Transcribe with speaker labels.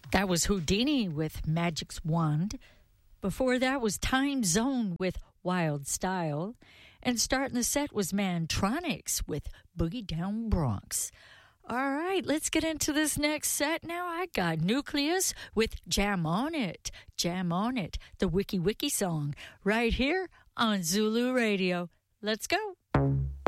Speaker 1: That was Houdini with Magic's Wand. Before that was Time Zone with Wild Style. And starting the set was Mantronics with Boogie Down Bronx. All right, let's get into this next set now. I got Nucleus with Jam On It. Jam On It, the Wiki Wiki song, right here on Zulu Radio. Let's go.